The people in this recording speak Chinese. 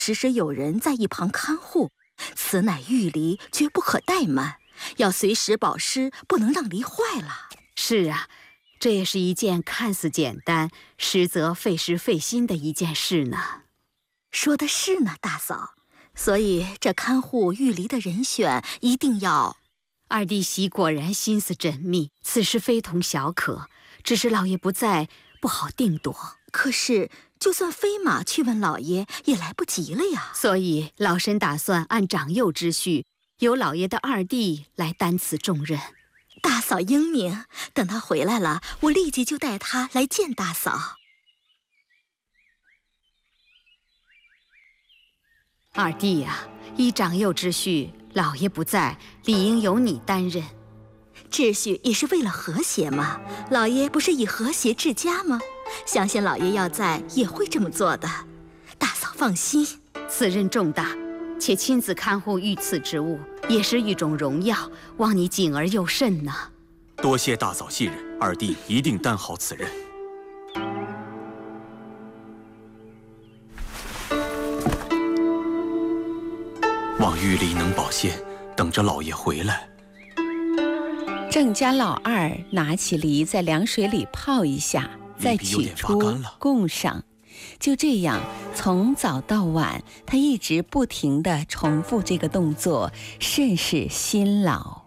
时时有人在一旁看护，此乃玉梨，绝不可怠慢，要随时保湿，不能让梨坏了。 是啊，这也是一件看似简单，实则费时费心的一件事呢。 说的是呢，大嫂。所以这看护玉梨的人选一定要…… 二弟媳果然心思缜密，此事非同小可。只是老爷不在，不好定夺。 可是就算飞马去问老爷，也来不及了呀。 所以老身打算按长幼之序，由老爷的二弟来担此重任。 大嫂英明，等他回来了，我立即就带他来见大嫂。 二弟呀，依长幼之序，老爷不在，理应由你担任。 秩序也是为了和谐嘛，老爷不是以和谐治家吗？相信老爷要在，也会这么做的。大嫂放心， 此任重大，且亲自看护御赐之物，也是一种荣耀，望你谨而又慎呢。 多谢大嫂信任，二弟一定担好此任。望玉梨能保鲜，等着老爷回来。 郑家老二拿起梨在凉水里泡一下，再取出供上。就这样，从早到晚，他一直不停地重复这个动作，甚是辛劳。